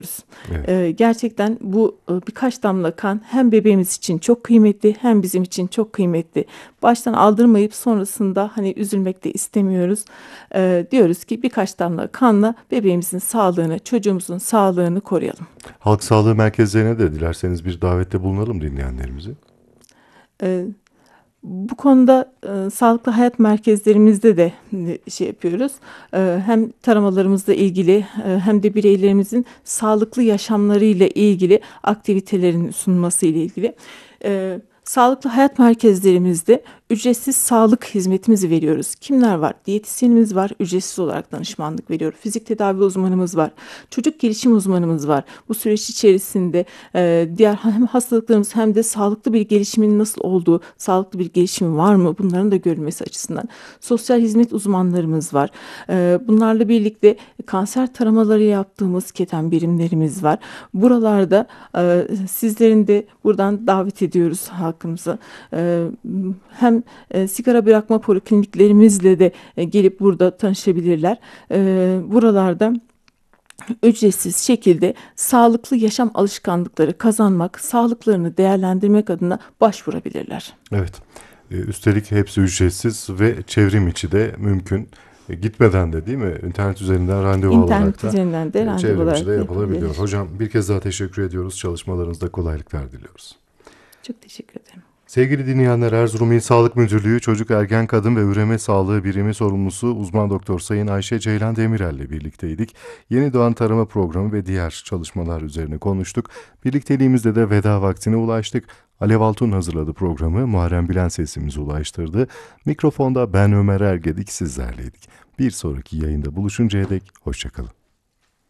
Evet. Gerçekten bu birkaç damla kan hem bebeğimiz için çok kıymetli hem bizim için çok kıymetli. Baştan aldırmayıp sonrasında hani üzülmek de istemiyoruz. Diyoruz ki birkaç damla kanla bebeğimizin sağlığını, çocuğumuzun sağlığını koruyalım. Halk sağlığı merkezlerine de dilerseniz bir davette bulunalım dinleyenlerimizi. Ee, Bu konuda sağlıklı hayat merkezlerimizde de şey yapıyoruz. Hem taramalarımızla ilgili hem de bireylerimizin sağlıklı yaşamlarıyla ilgili aktivitelerin sunması ile ilgili. Sağlıklı hayat merkezlerimizde ücretsiz sağlık hizmetimizi veriyoruz. Kimler var? Diyetisyenimiz var, ücretsiz olarak danışmanlık veriyor. Fizik tedavi uzmanımız var, çocuk gelişim uzmanımız var. Bu süreç içerisinde diğer hem hastalıklarımız hem de sağlıklı bir gelişimin nasıl olduğu, sağlıklı bir gelişim var mı? Bunların da görülmesi açısından sosyal hizmet uzmanlarımız var. Bunlarla birlikte kanser taramaları yaptığımız keten birimlerimiz var. Buralarda sizlerin de buradan davet ediyoruz halkımızı. Hem sigara bırakma polikliniklerimizle de gelip burada tanışabilirler. Buralarda ücretsiz şekilde sağlıklı yaşam alışkanlıkları kazanmak, sağlıklarını değerlendirmek adına başvurabilirler. Evet. Üstelik hepsi ücretsiz ve çevrim içi de mümkün. Gitmeden de değil mi? İnternet üzerinden randevu alarak İnternet da üzerinden de randevu çevrim içi de olarak da yapılabiliyor. yapabilir. Hocam bir kez daha teşekkür ediyoruz. Çalışmalarınızda kolaylıklar diliyoruz. Çok teşekkür ederim. Sevgili dinleyenler, Erzurum İl Sağlık Müdürlüğü Çocuk Ergen Kadın ve Üreme Sağlığı Birimi Sorumlusu Uzman Doktor Sayın Ayşe Ceylan Demirel ile birlikteydik. Yeni doğan tarama programı ve diğer çalışmalar üzerine konuştuk. Birlikteliğimizde de veda vaktine ulaştık. Alev Altun hazırladı programı, Muharrem Bilen sesimizi ulaştırdı. Mikrofonda ben Ömer Ergedik sizlerleydik. Bir sonraki yayında buluşuncaya dek hoşçakalın.